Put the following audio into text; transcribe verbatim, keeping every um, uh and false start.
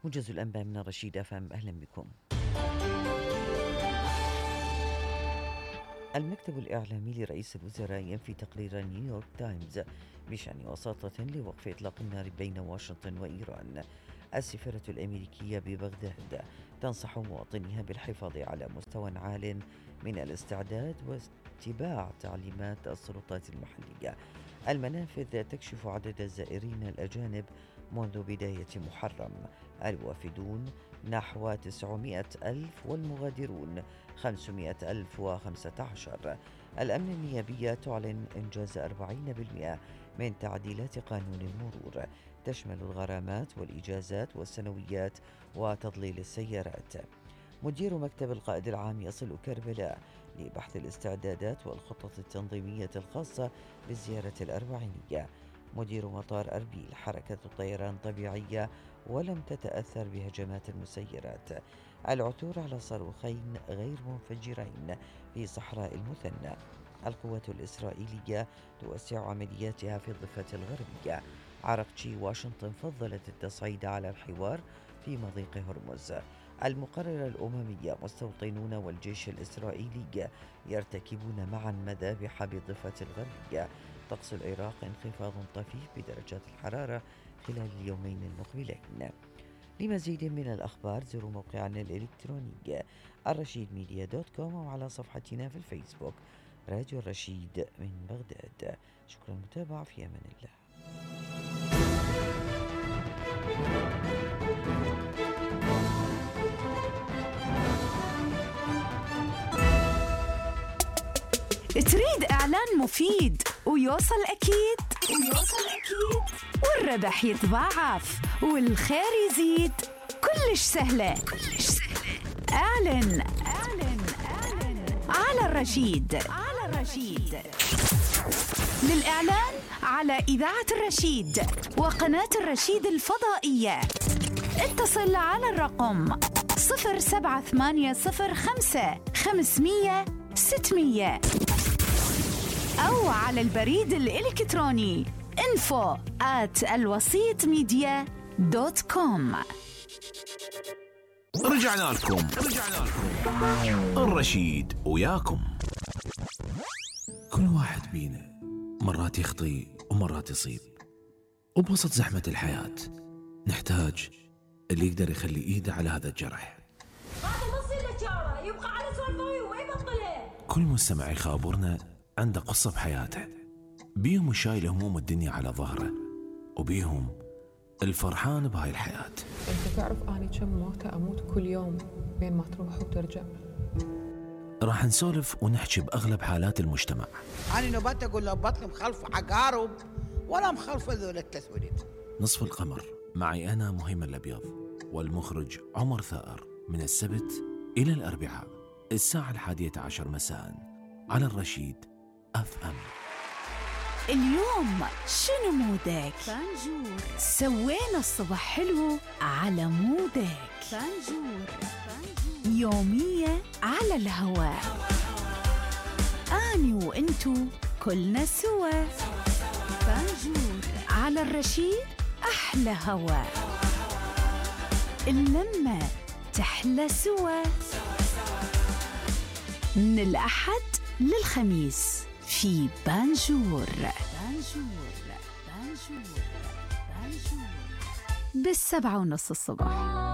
موجز الأنباء من رشيد اف ام. أهلا بكم. المكتب الإعلامي لرئيس الوزراء ينفي تقرير نيويورك تايمز بشأن وساطة لوقف إطلاق النار بين واشنطن وإيران. السفارة الأمريكية ببغداد تنصح مواطنيها بالحفاظ على مستوى عال من الاستعداد واتباع تعليمات السلطات المحلية. المنافذ تكشف عدد الزائرين الأجانب منذ بداية محرم. الوافدون نحو تسعمائة ألف والمغادرون خمسمائة ألف وخمسة عشر. الأمن النيابية تعلن إنجاز أربعين بالمئة من تعديلات قانون المرور، تشمل الغرامات والإجازات والسنويات وتضليل السيارات. مدير مكتب القائد العام يصل كربلاء لبحث الاستعدادات والخطط التنظيمية الخاصة بالزيارة الأربعينية. مدير مطار أربيل حركة الطيران طبيعية ولم تتأثر بهجمات المسيرات. العثور على صاروخين غير منفجرين في صحراء المثنى. القوات الإسرائيلية توسع عملياتها في الضفة الغربية. عرقتشي واشنطن فضلت التصعيد على الحوار في مضيق هرمز. المقررة الأممية مستوطنون والجيش الإسرائيلي يرتكبون معا مذابح بالضفة الغربية. طقس العراق انخفاض طفيف بدرجات الحرارة خلال اليومين المقبلين. لمزيد من الأخبار زوروا موقعنا الإلكتروني الرشيد ميديا دوت كوم وعلى صفحتنا في الفيسبوك راديو الرشيد من بغداد. شكرا للمتابعة، في أمان الله. تريد إعلان مفيد ويوصل أكيد ويوصل أكيد والربح يتضاعف والخير يزيد؟ كلش سهلة كلش سهلة. أعلن أعلن أعلن على الرشيد على الرشيد. للإعلان على إذاعة الرشيد وقناة الرشيد الفضائية اتصل على الرقم صفر سبعة ثمانية صفر خمسة خمسمية ستمية أو على البريد الإلكتروني info at الوسيط ميديا دوت كوم. رجعنا لكم رجعنا لكم الرشيد وياكم. كل واحد بينا مرات يخطي ومرات يصيب، وبوسط زحمة الحياة نحتاج اللي يقدر يخلي إيده على هذا الجرح. يبقى على سوالفه ويبطله. كل مستمع يخابرنا عنده قصة بحياته، بيهم الشايل هموم الدنيا على ظهره، وبيهم الفرحان بهاي الحياة. انت تعرف اني كم موتة اموت كل يوم بين ما تروح وترجع. راح نسولف ونحكي بأغلب حالات المجتمع. أنا نبات أقول له بطني مخلف عقارب ولا مخلف ذول التسوليف. نصف القمر معي أنا مهيمن الأبيض والمخرج عمر ثائر، من السبت إلى الأربعاء الساعة الحادية عشر مساء على الرشيد اف ام. اليوم شنو مودك؟ فانجور. سوينا الصبح حلو على مودك. فانجور. يومية على الهواء. أني وإنتو كلنا سوا. فانجور على الرشيد. أحلى هواء، اللمة تحلى سوا. من الأحد للخميس في بانجور. بانجور بانجور بانجور بالسبعة ونص الصبح.